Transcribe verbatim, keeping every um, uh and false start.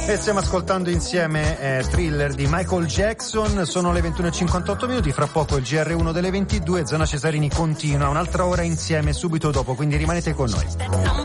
E stiamo ascoltando insieme eh, Thriller di Michael Jackson. Sono le ventuno e cinquantotto minuti, fra poco il G R uno delle ventidue. Zona Cesarini continua un'altra ora insieme subito dopo, quindi rimanete con noi.